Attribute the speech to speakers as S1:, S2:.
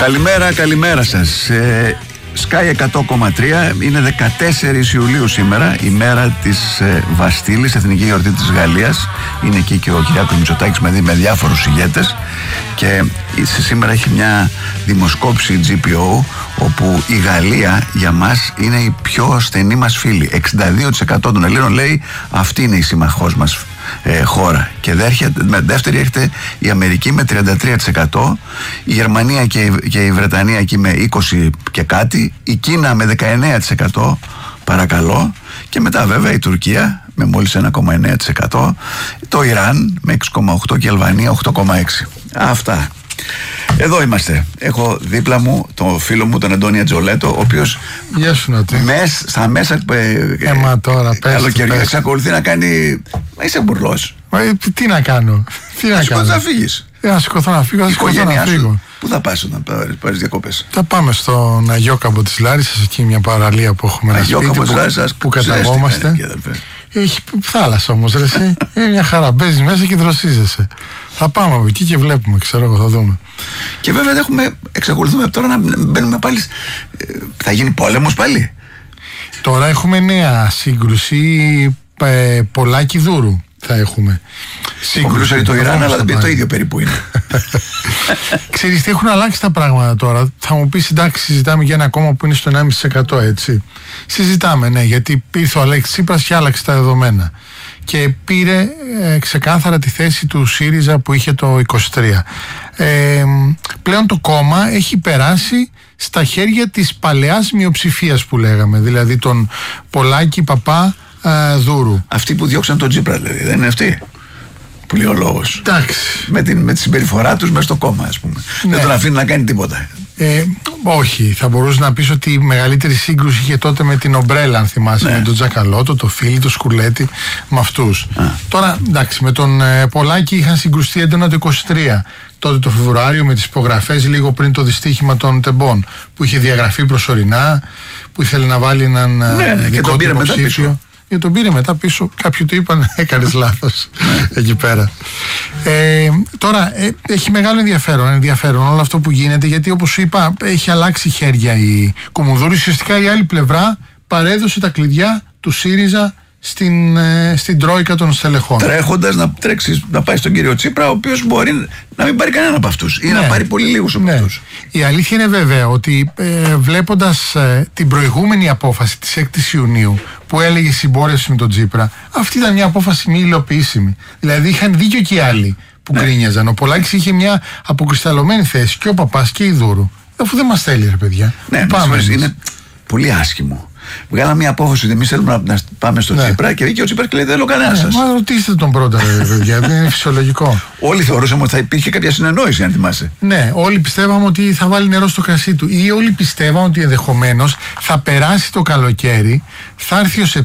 S1: Καλημέρα σας. Sky 100,3. Είναι 14 Ιουλίου σήμερα, η μέρα της Βαστίλης, εθνική γιορτή της Γαλλίας. Είναι εκεί και ο Κυριάκος Μητσοτάκης με διάφορους ηγέτες. Και σήμερα έχει μια δημοσκόπηση GPO, όπου η Γαλλία για μας είναι η πιο στενή μας φίλη. 62% των Ελλήνων λέει αυτή είναι η σύμμαχός μας χώρα. Και δεύτερη έρχεται η Αμερική με 33%, η Γερμανία και η Βρετανία εκεί με 20 και κάτι, η Κίνα με 19%, παρακαλώ, και μετά βέβαια η Τουρκία με μόλις 1,9%, το Ιράν με 6,8% και η Αλβανία 8,6%. Αυτά. Εδώ είμαστε. Έχω δίπλα μου τον φίλο μου τον Αντώνη Ατζολέτο, ο οποίος στα μέσα καλοκαιριού εξακολουθεί να κάνει. Μα είσαι μπουρλός.
S2: Τι να κάνω.
S1: Θα φύγεις.
S2: Να σηκωθώ να φύγω, να φύγω.
S1: Πού θα πας όταν πάρεις διακοπές?
S2: Θα πάμε στον Αγιόκαμπο της Λάρισσας, εκεί μια παραλία που έχουμε ένα σπίτι που καταγόμαστε. Έχει θάλασσα όμως, ρε εσύ. Είναι μια χαρά. Μπαίνεις μέσα και δροσίζεσαι. Θα πάμε από εκεί και βλέπουμε, ξέρω εγώ, θα δούμε.
S1: Και βέβαια εξακολουθούμε τώρα να μπαίνουμε πάλι. Θα γίνει πόλεμος πάλι.
S2: Τώρα έχουμε νέα σύγκρουση. Πολάκη Δούρου θα έχουμε.
S1: Σύγκρουση το Ιράν, αλλά το ίδιο περίπου είναι.
S2: Ξέρεις τι, έχουν αλλάξει τα πράγματα τώρα. Θα μου πεις, εντάξει, συζητάμε για ένα κόμμα που είναι στο 1,5%, έτσι. Συζητάμε, ναι, γιατί ήρθε ο Αλέξης Τσίπρας και άλλαξε τα δεδομένα. Και πήρε ξεκάθαρα τη θέση του ΣΥΡΙΖΑ που είχε το 23. Πλέον το κόμμα έχει περάσει στα χέρια της παλαιάς μειοψηφίας που λέγαμε, δηλαδή τον Πολάκη Παπά Δούρου.
S1: Αυτοί που διώξαν τον Τσίπρα, δηλαδή, δεν είναι αυτοί? Που λέει ο λόγος.
S2: Εντάξει.
S1: Με τη συμπεριφορά τους μέσα στο κόμμα, ας πούμε. Ναι. Δεν τον αφήνει να κάνει τίποτα.
S2: Όχι. Θα μπορούσε να πεις ότι η μεγαλύτερη σύγκρουση είχε τότε με την Ομπρέλα, αν θυμάσαι, με τον Τζακαλώτο, το Φίλι, το Σκουλέτη, με αυτούς. Τώρα, εντάξει, με τον Πολάκη είχαν συγκρουστεί έντονα το 23. Τότε το Φεβρουάριο με τις υπογραφές, λίγο πριν το δυστύχημα των Τεμπών, που είχε διαγραφεί προσωρινά, που ήθελε να βάλει έναν δικό του υποψήφιο. Και τον πήρε μετά πίσω. Κάποιοι του είπαν έκανες λάθος εκεί πέρα. Τώρα έχει μεγάλο ενδιαφέρον όλο αυτό που γίνεται, γιατί όπως σου είπα έχει αλλάξει χέρια η Κουμουνδούρου. Ουσιαστικά η άλλη πλευρά παρέδωσε τα κλειδιά του ΣΥΡΙΖΑ στην τρόικα των στελεχών. Τρέχοντας
S1: να πάει στον κύριο Τσίπρα, ο οποίος μπορεί να μην πάρει κανένα από αυτούς ή να πάρει πολύ λίγους από αυτούς.
S2: Η αλήθεια είναι βέβαια ότι βλέποντας την προηγούμενη απόφαση της 6ης Ιουνίου που έλεγε συμπόρευση με τον Τσίπρα, αυτή ήταν μια απόφαση μη υλοποιήσιμη. Δηλαδή είχαν δίκιο και οι άλλοι που γκρίνιαζαν. Ο Πολάκης είχε μια αποκρισταλωμένη θέση και ο Παπάς και η Δούρου. Αφού δεν μας θέλει, ρε παιδιά.
S1: Είναι πολύ άσχημο. Βγάλαμε μια απόφαση ότι εμείς θέλουμε να πάμε στο Τσίπρα και βγήκε ο Τσίπρας και λέει: δεν θέλω κανένα σας.
S2: Μα ρωτήστε τον πρώτα, παιδιά, δεν είναι φυσιολογικό.
S1: Όλοι θεωρούσαμε ότι θα υπήρχε κάποια συνεννόηση, αν θυμάσαι.
S2: Ναι, όλοι πιστεύαμε ότι θα βάλει νερό στο κρασί του. Ή όλοι πιστεύαμε ότι ενδεχομένως θα περάσει το καλοκαίρι, θα έρθει ο